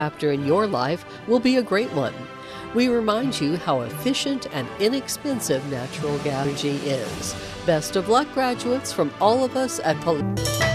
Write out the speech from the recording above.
chapter in your life will be a great one. We remind you how efficient and inexpensive natural gas energy is. Best of luck, graduates, from all of us at